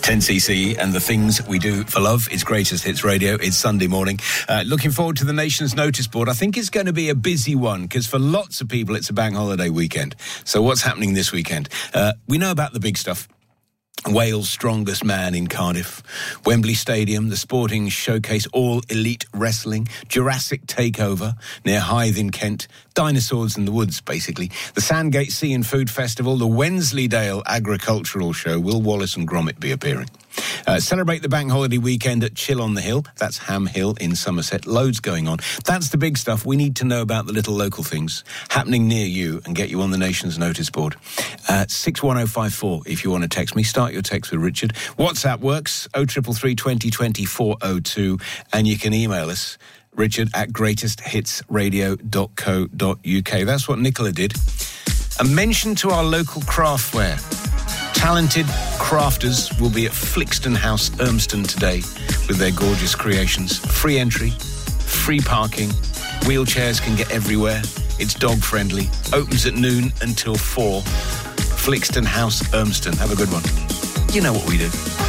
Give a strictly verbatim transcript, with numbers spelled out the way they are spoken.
ten C C and the things we do for love. It's Greatest Hits Radio. It's Sunday morning. Uh, looking forward to the nation's notice board. I think it's going to be a busy one because for lots of people it's a bank holiday weekend. So what's happening this weekend? Uh, we know about the big stuff. Wales' strongest man in Cardiff, Wembley Stadium, the Sporting Showcase, All Elite Wrestling, Jurassic Takeover near Hythe in Kent, Dinosaurs in the Woods, basically, the Sandgate Sea and Food Festival, the Wensleydale Agricultural Show. Will Wallace and Gromit be appearing? Uh, celebrate the bank holiday weekend at Chill on the Hill. That's Ham Hill in Somerset. Loads going on. That's the big stuff. We need to know about the little local things happening near you and get you on the nation's notice board. Uh, six one oh five four if you want to text me. Start your text with Richard. WhatsApp works, oh three three three, twenty twenty, four oh two. And you can email us, Richard at greatest hits radio dot co dot uk. That's what Nicola did. A mention to our local craftware. Talented crafters will be at Flixton House, Urmston today with their gorgeous creations. Free entry, free parking, wheelchairs can get everywhere. It's dog friendly. Opens at noon until four. Flixton House, Urmston. Have a good one. You know what we do.